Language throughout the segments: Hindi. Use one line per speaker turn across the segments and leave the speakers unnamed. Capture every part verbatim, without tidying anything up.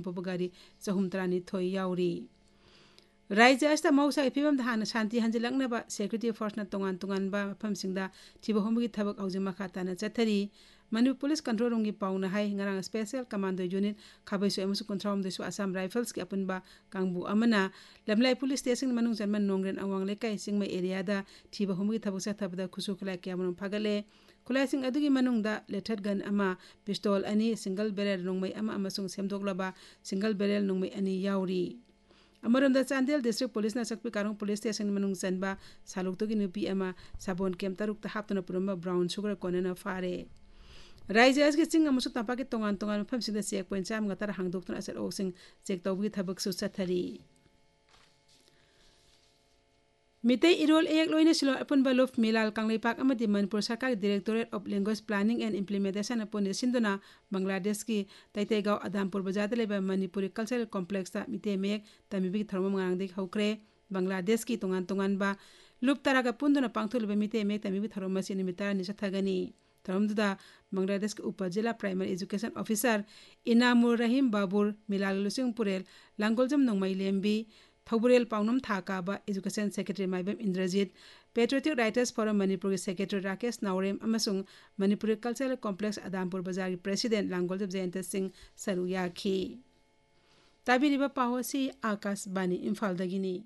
Pobagari Sahumtrani Toy Yauri Raija as the Mausa Pibam Han Santi Hanjalangna Security Force na Tongan Tonganba Pamsingda Tibohomi Tabak Auzimakatana Chatari Manu Police Control Room Pauna Hai Ngarang Special Commando Unit Kabiso Emusu Control the Assam Rifles Kapunba Kangbu Amana Lamlai Police Station Manung Zaman Nongren Awang Leka Singma area da Tibohomi Tabusa Tabda Kusukla Kiamun Pagale Kulasing Adugi Manungda Lettered Gun Ama Pistol Ani Single Barrel Nongmai Ama Amasung Semdoglaba Single Barrel Nongmai Ani Yauri Amaronda Chandel District Police na Sakpi Karong Police Station Manung Sanba Saluktogi Nupi Ama Sabon Kem Taruk Tahaptana Puruma Brown Sugar Konana Fare Raijas ke sing amusu tampa ke tongan tongan pham sida check point cham ngatar hang doktor asar oksing check tawbi thabak su sathari Mitei irol ek loine silo apun balof milal kanglei pak amadi Manipur Sarkar Directorate of Language Planning and Implementation apun sindona Bangladesh ki taitai gaw Adhampur bazar de leba Manipuri Cultural Complex ta mitei mek tamibi tharmo ngang dik hokre Bangladesh ki tongan tongan ba lup taraga pundona pangthul be mitei mek tamibi tharmo sin mitara ni sathagani Taramduda Bangladesh Upazila Primary Education Officer Inamur Rahim Babur Milal Lusing Purel Langoljam Nongmai Lembi Thauburel Paunam Thakaba Education Secretary Maibem Indrajit Patriotic Writers Forum Manipur Secretary Rakesh Naurem Amasung Manipur Cultural Complex Adhampur Bazar President Langoljam Jayanta Singh Saruyaki Tabiriba Pawasi Akas Bani Imphal Dagini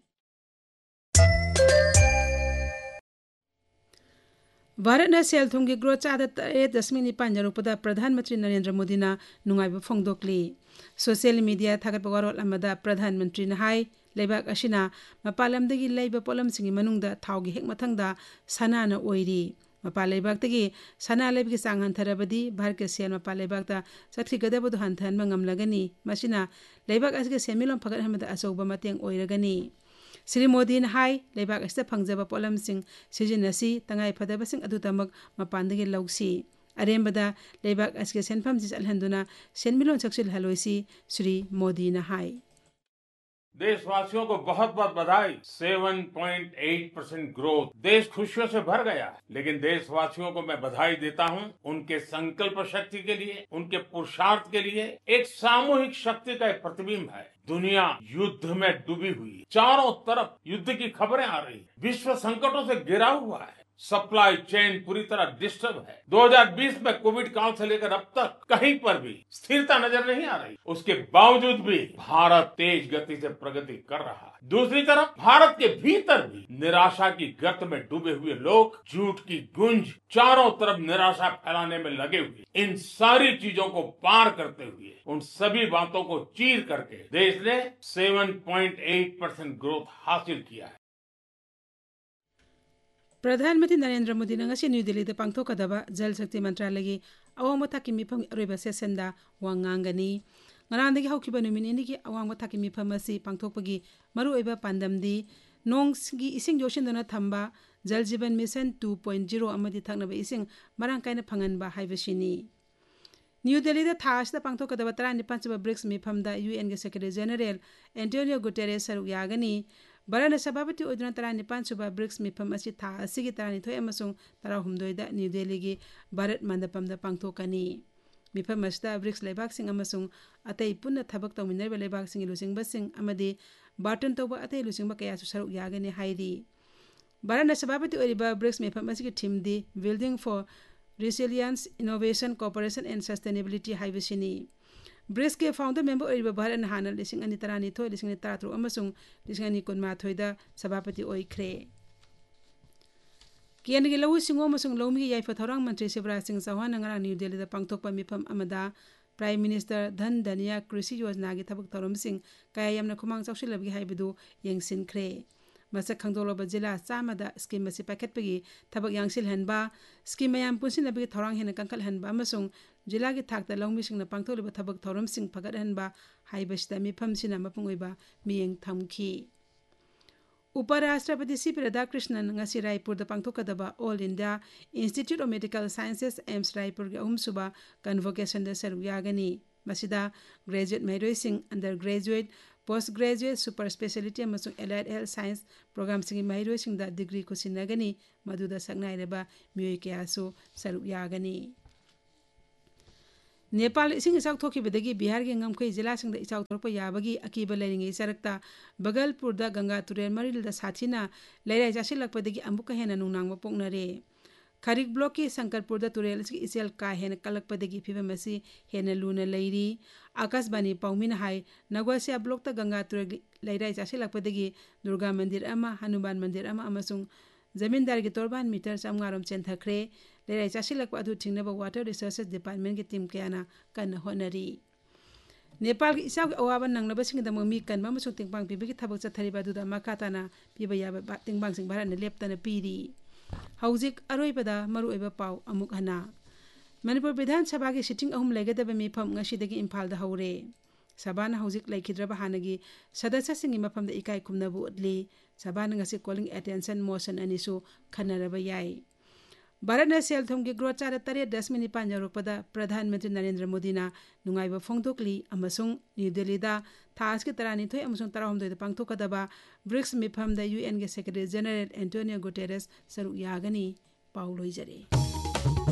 Bharat ने सेल थुंगी ग्रोथ चादत ए दशमी निपान जरुपदा प्रधानमंत्री नरेंद्र मोदी ना नुंगाइब फोंगदोकली सोशल मीडिया थागत बगरल अमदा प्रधानमंत्री ना हाई लेबाक अशिना मपालमदगी लेब पोलम सिंगी मनुंगदा थावगी हेक मथंगदा सना ना ओइरी मपाल लेबाकतगी सना लेबगी सांग हंथरबदी भारत के सेल मपाल लेबाकता सथि गदबदु हंथन मंगमलगनी मसिना लेबाक असगे सेमिलोम फगत हमदा असौबा मतेंग ओइरगनी Sri Modi na hai lebak asta phangjaba polam sing sijinasi tangai phadaba sing adutamak mapandagi lausi arembada lebak aske senpham jis alhanduna senmilon saksil haloisi Sri Modi na hai
देशवासियों को बहुत बहुत बधाई सात पॉइंट आठ परसेंट ग्रोथ देश खुशियों से भर गया लेकिन देशवासियों को मैं बधाई देता हूं उनके संकल्प शक्ति के लिए उनके पुरुषार्थ के लिए एक सामूहिक शक्ति का एक प्रतिबिंब है दुनिया युद्ध में डूबी हुई है चारों तरफ युद्ध की खबरें आ रही है विश्व संकटों से घिरा हुआ है सप्लाई चेन पूरी तरह डिस्टर्ब है दो हज़ार बीस में कोविड काल से लेकर अब तक कहीं पर भी स्थिरता नजर नहीं आ रही उसके बावजूद भी भारत तेज गति से प्रगति कर रहा है दूसरी तरफ भारत के भीतर भी निराशा की गर्त में डूबे हुए लोग झूठ की गुंज चारों तरफ निराशा फैलाने में लगे हुए इन सारी चीजों को पार करते हुए उन सभी बातों को चीर करके देश ने सात पॉइंट आठ परसेंट ग्रोथ हासिल किया है
प्रधानमंत्री नरेंद्र मोदी ने ngasi New Delhi da pangthokadaba Jal Shakti Mantralayag gi awang mathaki mifam aroiba session da wangangani ngarandagi haukiba numini gi awang mathaki mifam asi pangthokpagi maru oiba pandamdi nong gi ising josindona thamba Jal Jeevan Mission two point oh amadi thaknaba ising marang kaina phanganba haibasini New Delhi da thas da pangthokadaba thirty-nine suba BRICS mifam da U N gi Secretary General Antonio Guterres saruk yagani Barana sababati oduna thirty-nine suba BRICS mifam asi tha asigi thirty-two amasung thirty-nine da New Delhi gi Bharat Mandapam da pangthokani mifam asda BRICS leibak sing amasung atai punna thabak tawminarba leibak sing lusingba sing amadi Barton toba atai lusingba kaya su saruk yagani hairi Barana sababati oriba BRICS mifam asi gi theme di Building for Resilience Innovation Cooperation and Sustainability haibasini BRICS के फाउंडर मेंबर ओइबा भारत हाना लिसिंग अनि तरानी थोय लिसिंग तात्रु अमसुंग लिसिंग अनि कुनमा थोयदा सभापति ओइख्रे केंद्र के लवु सिंगो अमसुंग लौमी याइफा थौरांग मंत्री शिवराज सिंह चौहान नंगरा न्यू दिल्ली दा पांगथोकपा मिफम अमदा प्राइम मिनिस्टर धन धनिया कृषि योजना की थबक थौरम सिंह काया यमना खुमांग चौसिलबगी हाइबदु यंगसिनख्रे मसक खंगदोलब जिला चामदा स्कीम मसि पैकेटपगी थबक यांगसिल हनबा स्कीम मयाम पुनसिनबगी थौरांग हेन कंकल हनबा अमसुंग जिला की थाकता लौमीसिंगना पांगथोलिबा थबक थौरम सिंह फगत हनबा हाइबसिदा मिफमसिना मपुंग ओइबा मियेंग थमखी उपराष्ट्रपति सीपी राधाकृष्णन ngasi रायपुर दा पांगथोकदबा all India institute of medical sciences AIIMS Raipur के अहुमसुबा कन्वोकेशन दा सरु यागनी मसिदा graduate महरोइसिंग under graduate post graduate super speciality अमसुंग allied health science programme सिंग महरोइसिंग दा डिग्री कुसिनगनी मदुदा सकनाइरबा मियोय कयासु सरु यागनी नेपाल इसिंग इचाउ थोखिबदगी बिहार के ngमखै जिलासिंग दा इचाउ थोरप याबगी अकीब लेरिंगे सरकता बगलपुर दा गंगा तुरेल मरिल दा साथीना लेराइ जासिलकपदगी अमुक हेना नुंगनांग पोकनरे खरिक ब्लॉक की शंकरपुर दा तुरेल की इसेल का हेन कलकपदगी फिबम असी हेन लूना लेरी आकाशवाणी पाउमिन हाय नगवासिया ब्लॉक दा गंगा तुरेल लेराइ जासिलकपदगी दुर्गा मंदिर अमा हनुमान मंदिर अमा अमसुंग जमींदार की तोरबान मीटर चामगारोम चेंथखरे लेराइ जासिलक अदु थिंगनब वाटर रिसोर्सेस डिपार्टमेंट की टीम कयाना कन होनरी नेपाल की इसाव अवाब नंगनबसिंग द ममी कन ममसुंग तिंगबांग पिबगी थबक चथरिबा दुदा मखाताना पिबा याबा तिंगबांग सिंग भारत ने लेप्तना पीरी हौजिक अरोइबदा मरुइबा पाउ अमुक हना मणिपुर विधान सभा की सिटिंग अहुम लेगदब मिफम ngsidagi इम्फाल दा हौरे सभाना हौजिक लेखिद्रबा हानगी सदस्य सिंगी मफम दा इकाई खुमनबु उदली सभाना ngasi कॉलिंग अटेंशन मोशन अनिसु खनरबा याई भारत ने सेल थोम की ग्रोथ चार तरे दशमिक निपान यौरपदा प्रधानमंत्री नरेंद्र मोदी ना नुंगाइबा फोंदोकली अमसुंग न्यू दिल्ली दा थास के तरानीथोय अमसुंग तराहुमदोय पांगथोकदबा ब्रिक्स मिफम दा यूएन के सेक्रेटरी जनरल एंटोनियो गुटेरेस सरुक यागनी पाउ लोइजरे।